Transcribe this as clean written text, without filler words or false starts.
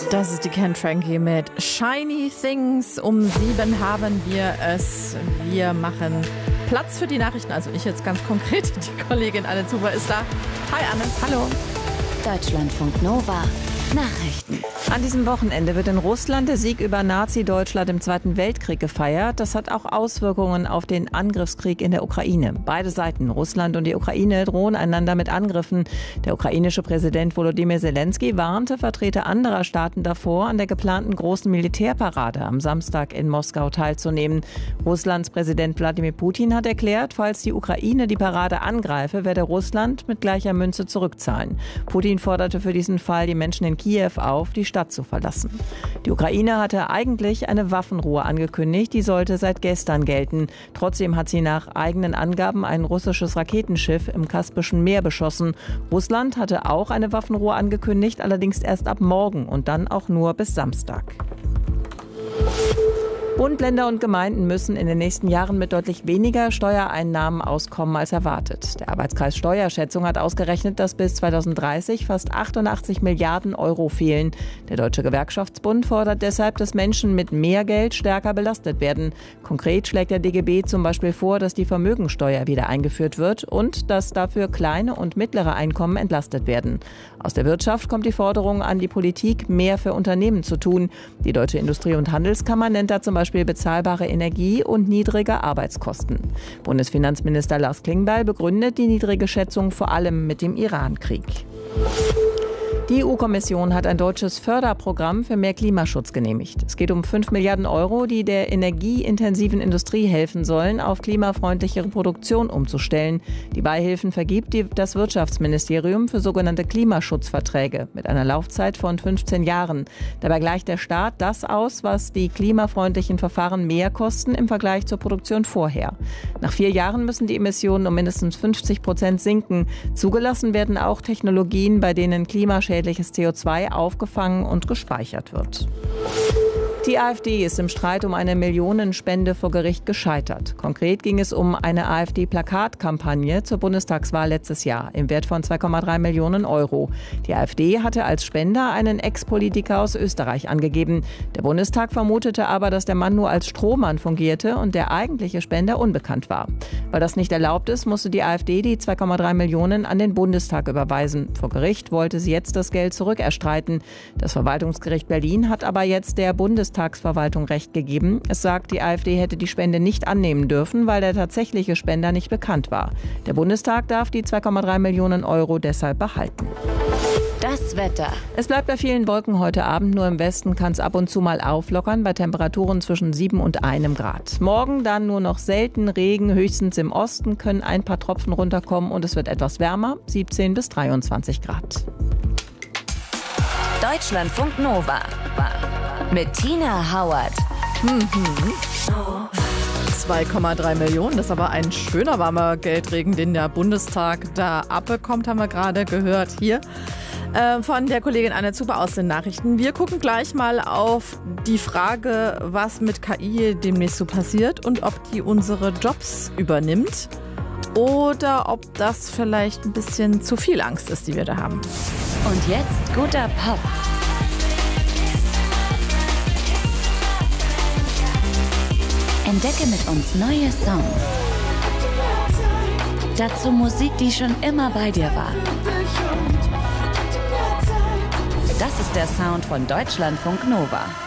Das ist die Ken Frankie mit Shiny Things. Um 7 haben wir es. Wir machen Platz für die Nachrichten. Also ich jetzt ganz konkret. Die Kollegin Anne Zuber ist da. Hi Anne. Hallo. Deutschlandfunk Nova. Nachrichten. An diesem Wochenende wird in Russland der Sieg über Nazi-Deutschland im Zweiten Weltkrieg gefeiert. Das hat auch Auswirkungen auf den Angriffskrieg in der Ukraine. Beide Seiten, Russland und die Ukraine, drohen einander mit Angriffen. Der ukrainische Präsident Volodymyr Zelensky warnte Vertreter anderer Staaten davor, an der geplanten großen Militärparade am Samstag in Moskau teilzunehmen. Russlands Präsident Wladimir Putin hat erklärt, falls die Ukraine die Parade angreife, werde Russland mit gleicher Münze zurückzahlen. Putin forderte für diesen Fall die Menschen in Kiew auf, die Stadt zu verlassen. Die Ukraine hatte eigentlich eine Waffenruhe angekündigt, die sollte seit gestern gelten. Trotzdem hat sie nach eigenen Angaben ein russisches Raketenschiff im Kaspischen Meer beschossen. Russland hatte auch eine Waffenruhe angekündigt, allerdings erst ab morgen und dann auch nur bis Samstag. Bund, Länder und Gemeinden müssen in den nächsten Jahren mit deutlich weniger Steuereinnahmen auskommen als erwartet. Der Arbeitskreis Steuerschätzung hat ausgerechnet, dass bis 2030 fast 88 Milliarden Euro fehlen. Der Deutsche Gewerkschaftsbund fordert deshalb, dass Menschen mit mehr Geld stärker belastet werden. Konkret schlägt der DGB zum Beispiel vor, dass die Vermögensteuer wieder eingeführt wird und dass dafür kleine und mittlere Einkommen entlastet werden. Aus der Wirtschaft kommt die Forderung an die Politik, mehr für Unternehmen zu tun. Die Deutsche Industrie- und Handelskammer nennt da zum Beispiel bezahlbare Energie und niedrige Arbeitskosten. Bundesfinanzminister Lars Klingbeil begründet die niedrige Schätzung vor allem mit dem Iran-Krieg. Die EU-Kommission hat ein deutsches Förderprogramm für mehr Klimaschutz genehmigt. Es geht um 5 Milliarden Euro, die der energieintensiven Industrie helfen sollen, auf klimafreundlichere Produktion umzustellen. Die Beihilfen vergibt das Wirtschaftsministerium für sogenannte Klimaschutzverträge mit einer Laufzeit von 15 Jahren. Dabei gleicht der Staat das aus, was die klimafreundlichen Verfahren mehr kosten im Vergleich zur Produktion vorher. Nach 4 Jahren müssen die Emissionen um mindestens 50% sinken. Zugelassen werden auch Technologien, bei denen klimaschädliches CO2 aufgefangen und gespeichert wird. Die AfD ist im Streit um eine Millionenspende vor Gericht gescheitert. Konkret ging es um eine AfD-Plakatkampagne zur Bundestagswahl letztes Jahr im Wert von 2,3 Millionen Euro. Die AfD hatte als Spender einen Ex-Politiker aus Österreich angegeben. Der Bundestag vermutete aber, dass der Mann nur als Strohmann fungierte und der eigentliche Spender unbekannt war. Weil das nicht erlaubt ist, musste die AfD die 2,3 Millionen an den Bundestag überweisen. Vor Gericht wollte sie jetzt das Geld zurückerstreiten. Das Verwaltungsgericht Berlin hat aber jetzt der Bundestagsverwaltung Recht gegeben. Es sagt, die AfD hätte die Spende nicht annehmen dürfen, weil der tatsächliche Spender nicht bekannt war. Der Bundestag darf die 2,3 Millionen Euro deshalb behalten. Das Wetter. Es bleibt bei vielen Wolken heute Abend. Nur im Westen kann es ab und zu mal auflockern bei Temperaturen zwischen 7 und 1 Grad. Morgen dann nur noch selten Regen. Höchstens im Osten können ein paar Tropfen runterkommen und es wird etwas wärmer, 17 bis 23 Grad. Deutschlandfunk Nova. Mit Tina Howard. 2,3 Millionen, das ist aber ein schöner warmer Geldregen, den der Bundestag da abbekommt, haben wir gerade gehört hier von der Kollegin Anne Zuber aus den Nachrichten. Wir gucken gleich mal auf die Frage, was mit KI demnächst so passiert und ob die unsere Jobs übernimmt oder ob das vielleicht ein bisschen zu viel Angst ist, die wir da haben. Und jetzt guter Pop. Entdecke mit uns neue Songs. Dazu Musik, die schon immer bei dir war. Das ist der Sound von Deutschlandfunk Nova.